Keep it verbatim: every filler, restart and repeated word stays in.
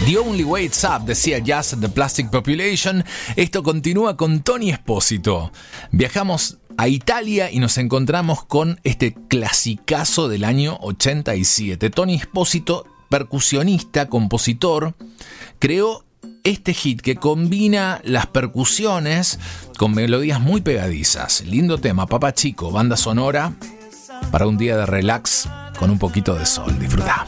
The Only Way It's Up, decía Jazz The Plastic Population. Esto continúa con Tony Espósito. Viajamos a Italia y nos encontramos con este clasicazo del año ochenta y siete. Tony Espósito, percusionista, compositor, creó este hit que combina las percusiones con melodías muy pegadizas. Lindo tema, Papá Chico, banda sonora para un día de relax con un poquito de sol. Disfruta.